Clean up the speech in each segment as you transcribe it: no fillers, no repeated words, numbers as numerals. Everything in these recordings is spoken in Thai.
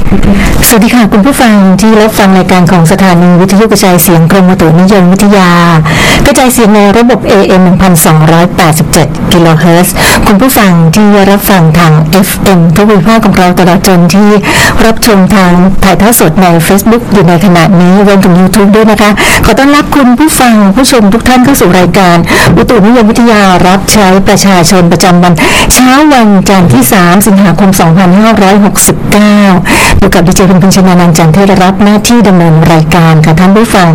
สวัสดีค่ะคุณผู้ฟังที่รับฟังรายการของสถานีวิทยุกระจายเสียงกรมอุตุนิยมวิทยากระจายเสียงในระบบ AM 1287 กิโลเฮิรตซ์คุณผู้ฟังที่รับฟังทาง FM ทุกวิภาคของเราตลอดจนที่รับชมทางถ่ายทอดสดใน Facebook อยู่ในขณะนี้รวมถึง YouTube ด้วยนะคะขอต้อนรับคุณผู้ฟังผู้ชมทุกท่านเข้าสู่รายการอุตุนิยมวิทยารับใช้ประชาชนประจำวันเช้าวันจันทร์ที่3สิงหาคม2569อยู่กับดิเจคุณชนานันท์จันทร์เทศรับหน้าที่ดำเนินรายการค่ะท่านผู้ฟัง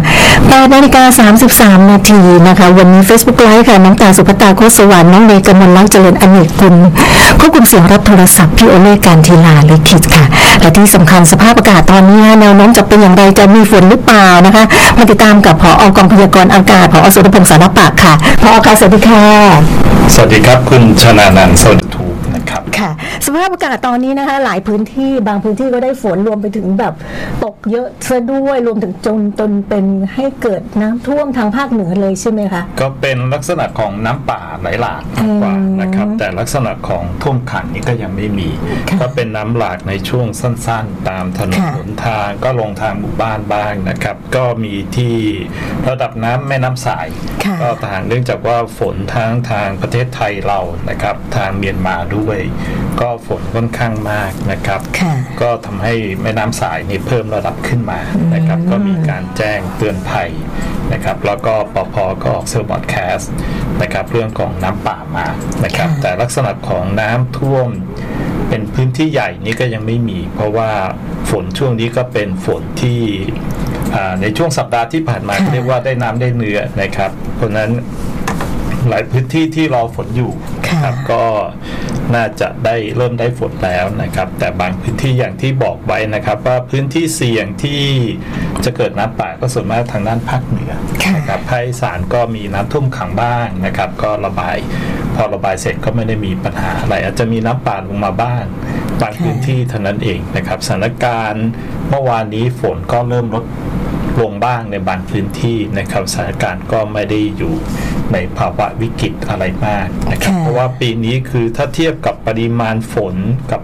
8:33 นาทีนะคะวันนี้ Facebook Live ค่ะน้องตาสุภตาโคสวรรค์น้องเมย์กมลลักษณ์เจริญอเนกกุลควบคุมเสียงรับโทรศัพท์พี่โอเล่การทีลาลิขิตค่ะและที่สำคัญสภาพอากาศตอนนี้แนวโน้มจะเป็นอย่างไรจะมีฝนหรือเปล่านะคะมาติดตามกับผอ.กองพยากรณ์อากาศผอ.สุรพงษ์สารปะค่ะผอ.ค่ะสวัสดีค่ะสวัสดีครับคุณชนานันท์สวัสดีทุกนะครับค่ะสภาพอากาศตอนนี้นะคะหลายพื้นที่บางพื้นที่ก็ได้ฝนรวมไปถึงแบบตกเยอะซะด้วยรวมถึงจนเป็นให้เกิดน้ำท่วมทางภาคเหนือเลยใช่ไหมคะก็เป็นลักษณะของน้ำป่าไหลหลากมากกว่านะครับแต่ลักษณะของท่วมขังนี่ก็ยังไม่มีก็เป็นน้ำหลากในช่วงสั้นๆตามถนนหนทางก็ลงทางหมู่บ้านบ้างนะครับก็มีที่ระดับน้ำแม่น้ำสายก็ทางเนื่องจากว่าฝนทั้งทางประเทศไทยเรานะครับทางเมียนมาด้วยก็ฝนค่อนข้างมากนะครับก็ทำให้แม่น้ำสายนี่เพิ่มระดับขึ้นมานะครับก็มีการแจ้งเตือนภัยนะครับแล้วก็ปภ.ก็ออกเซอร์บอดแคสต์นะครับเรื่องของน้ำป่ามานะครับแต่ลักษณะของน้ำท่วมเป็นพื้นที่ใหญ่นี่ก็ยังไม่มีเพราะว่าฝนช่วงนี้ก็เป็นฝนที่ในช่วงสัปดาห์ที่ผ่านมาเรียกว่าได้น้ำได้เนื้อนะครับเพราะนั้นหลายพื้นที่ที่รอฝนอยู่ครับก็น่าจะเริ่มได้ฝนแล้วนะครับแต่บางพื้นที่อย่างที่บอกไว้นะครับว่าพื้นที่เสี่ยงที่จะเกิดน้ำป่าก็ส่วนมากทางด้านภาคเหนือนะครับภาคอีสานก็มีน้ำท่วมขังบ้างนะครับก็ระบายพอระบายเสร็จก็ไม่ได้มีปัญหาอะไรอาจจะมีน้ำป่าลงมาบ้างบางพื้นที่เท่านั้นเองนะครับสถานการณ์เมื่อวานนี้ฝนก็เริ่มลดลงบ้างในบางพื้นที่นะครับสถานการณ์ก็ไม่ได้อยู่ในภาวะวิกฤตอะไรมากนะครับเพราะว่าปีนี้คือถ้าเทียบกับปริมาณฝนกับ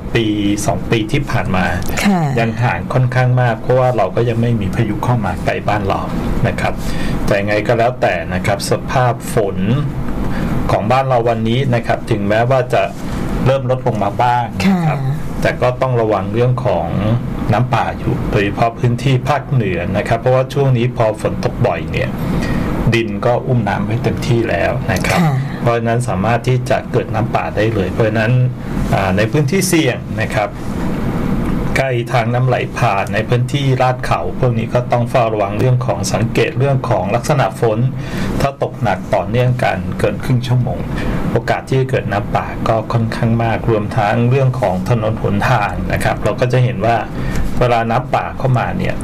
2 ปีที่ผ่านมายังห่างค่อนข้างมากเพราะว่าเราก็ยังไม่มีพายุเข้ามาใกล้บ้านเรานะครับแต่ไงก็แล้วแต่นะครับสภาพฝนของบ้านเราวันนี้นะครับถึงแม้ว่าจะเริ่มลดลงมาบ้างนะครับแต่ก็ต้องระวังเรื่องของน้ำป่าอยู่โดยเฉพาะพื้นที่ภาคเหนือนะครับเพราะว่าช่วงนี้พอฝนตกบ่อยเนี่ยดินก็อุ้มน้ำไว้เต็มที่แล้วนะครับเพราะฉะนั้นสามารถที่จะเกิดน้ำป่าได้เลยเพราะฉะนั้นในพื้นที่เสี่ยงนะครับใกล้ทางน้ำไหลผ่านในพื้นที่ลาดเขาพวกนี้ก็ต้องเฝ้าระวังเรื่องของสังเกตเรื่องของลักษณะฝนถ้าตกหนักต่อเนื่องกันเกินครึ่งชั่วโมงโอกาสที่จะเกิดน้ำป่าก็ค่อนข้างมากรวมทั้งเรื่องของถนนหนทางนะครับเราก็จะเห็นว่าเวลาน้ำป่าเข้ามาเนี่ย